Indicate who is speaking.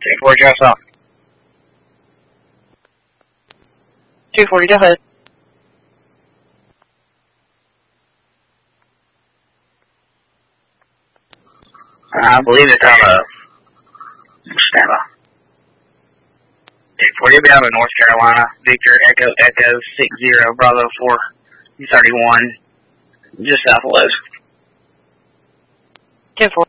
Speaker 1: 240, just off.
Speaker 2: 240, go ahead.
Speaker 1: I believe it's on a stand by. 240, you'll be out of North Carolina. Victor Echo 60 Bravo 431, just south of Lowe's.
Speaker 2: 10-4.